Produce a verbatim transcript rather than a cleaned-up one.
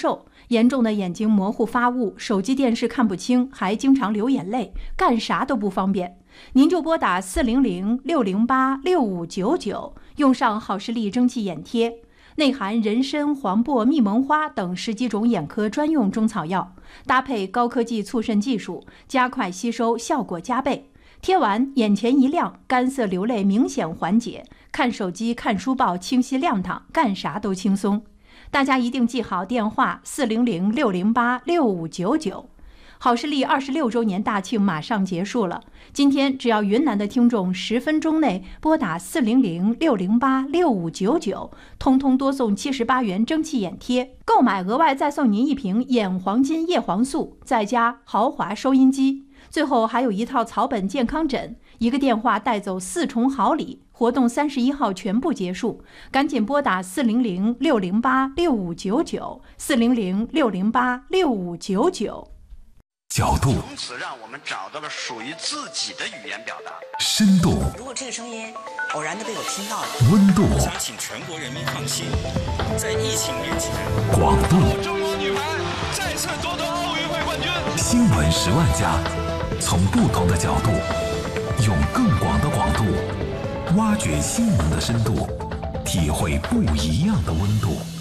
瘦，严重的眼睛模糊发雾，手机电视看不清，还经常流眼泪，干啥都不方便。您就拨打四零零六零八六五九九，用上好视力蒸汽眼贴，内含人参、黄柏、蜜蒙花等十几种眼科专用中草药，搭配高科技促渗技术，加快吸收，效果加倍。贴完眼前一亮，干涩流泪明显缓解，看手机看书报清晰亮堂，干啥都轻松。大家一定记好电话四零零六零八六五九九。好视力二十六周年大庆马上结束了，今天只要云南的听众十分钟内拨打四零零六零八六五九九，通通多送七十八元蒸汽眼贴，购买额外再送您一瓶眼黄金叶黄素，再加豪华收音机，最后还有一套草本健康枕，一个电话带走四重好礼。活动三十一号全部结束，赶紧拨打四零零六零八六五九九，四零零六零八六五九九。 角度， 从此让我们找到了属于自己的语言表达。 深度， 如果这个声音偶然的被我听到了， 温度， 我想请全国人民放心，在疫情面前， 广度， 中国女排再次夺得奥运会冠军。 新闻十万家，从不同的角度，用更广的广度，挖掘新闻的深度，体会不一样的温度。